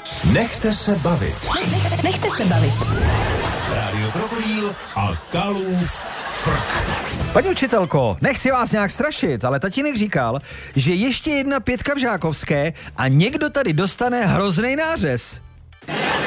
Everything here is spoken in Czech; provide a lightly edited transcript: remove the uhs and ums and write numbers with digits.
Nechte se bavit. Nechte se bavit. Rádio Krokodýl a Kalův frk. Paní učitelko, nechci vás nějak strašit, ale tatínek říkal, že ještě jedna 5 v Žákovské a někdo tady dostane hroznej nářez.